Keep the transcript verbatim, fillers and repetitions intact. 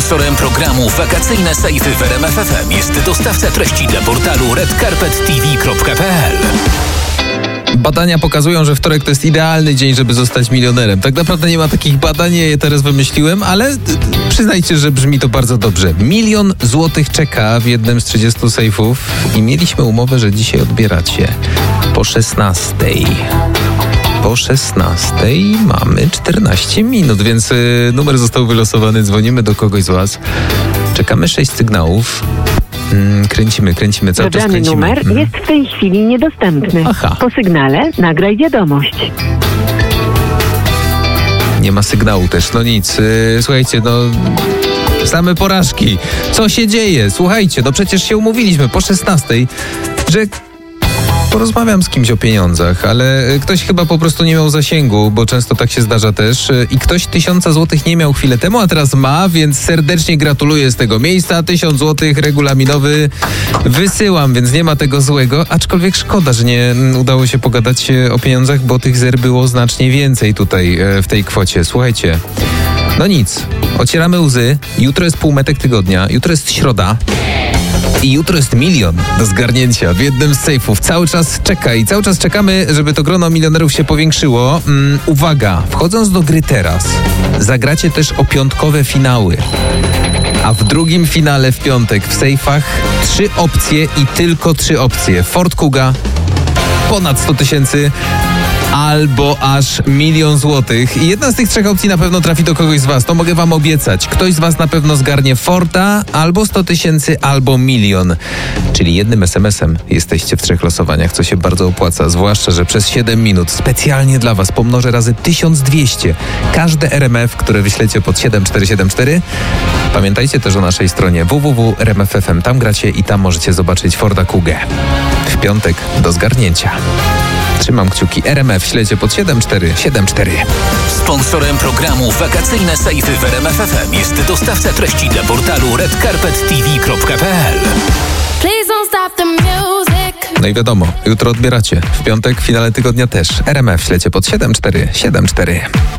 Sponsorem programu Wakacyjne Sejfy w R M F F M jest dostawca treści dla portalu red carpet t v kropka p l. Badania pokazują, że wtorek to jest idealny dzień, żeby zostać milionerem. Tak naprawdę nie ma takich badań, ja je teraz wymyśliłem, ale przyznajcie, że brzmi to bardzo dobrze. Milion złotych czeka w jednym z trzydziestu sejfów i mieliśmy umowę, że dzisiaj odbieracie po szesnastej. Po szesnastej mamy czternaście minut, więc y, numer został wylosowany. Dzwonimy do kogoś z was. Czekamy sześć sygnałów. Mm, kręcimy, kręcimy, cały czas kręcimy. Wybrany numer mm. jest w tej chwili niedostępny. Aha. Po sygnale nagraj wiadomość. Nie ma sygnału też, no nic. Yy, słuchajcie, no... Same porażki. Co się dzieje? Słuchajcie, no przecież się umówiliśmy po szesnastej, że... Porozmawiam z kimś o pieniądzach, ale ktoś chyba po prostu nie miał zasięgu, bo często tak się zdarza też. I ktoś tysiąca złotych nie miał chwilę temu, a teraz ma, więc serdecznie gratuluję z tego miejsca. Tysiąc złotych regulaminowy wysyłam, więc nie ma tego złego. Aczkolwiek szkoda, że nie udało się pogadać o pieniądzach, bo tych zer było znacznie więcej tutaj w tej kwocie. Słuchajcie, no nic, ocieramy łzy. Jutro jest półmetek tygodnia, jutro jest środa. I jutro jest milion do zgarnięcia w jednym z sejfów. Cały czas czeka i cały czas czekamy, żeby to grono milionerów się powiększyło. Mm, uwaga, wchodząc do gry teraz, zagracie też o piątkowe finały. A w drugim finale w piątek w sejfach trzy opcje i tylko trzy opcje. Ford Kuga, ponad sto tysięcy, albo aż milion złotych. I jedna z tych trzech opcji na pewno trafi do kogoś z was. To mogę wam obiecać. Ktoś z was na pewno zgarnie Forda, albo sto tysięcy, albo milion. Czyli jednym es em esem jesteście w trzech losowaniach, co się bardzo opłaca. Zwłaszcza, że przez siedem minut specjalnie dla was pomnożę razy tysiąc dwieście. Każde R M F, które wyślecie pod siedem cztery siedem cztery. Pamiętajcie też o naszej stronie w w w kropka r m f f kropka m. Tam gracie i tam możecie zobaczyć Forda Kugę. W piątek do zgarnięcia. Trzymam kciuki. R M F ślecie pod siedem cztery siedem cztery. Sponsorem programu Wakacyjne Sejfy w R M F F M jest dostawca treści dla portalu red carpet t v kropka p l. No i wiadomo, jutro odbieracie. W piątek, w finale tygodnia też. R M F ślecie pod siedem cztery siedem cztery.